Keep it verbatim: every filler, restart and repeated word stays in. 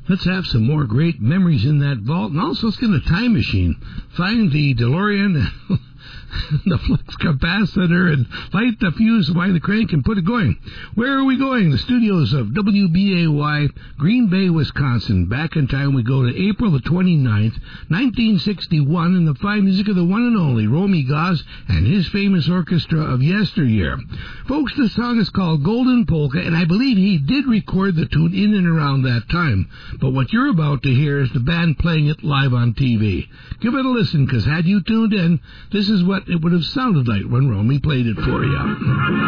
Let's have some more great memories in that vault. And also, let's get a time machine. Find the DeLorean, the flux capacitor, and light the fuse, wind the crank, and put it going. Where are we going? The studios of W B A Y, Green Bay, Wisconsin. Back in time, we go to April the twenty-ninth, nineteen sixty-one, and the fine music of the one and only Romy Goss and his famous orchestra of yesteryear. Folks, this song is called Golden Polka, and I believe he did record the tune in and around that time. But what you're about to hear is the band playing it live on T V. Give it a listen, because had you tuned in, this is what it would have sounded like when Romy played it for you.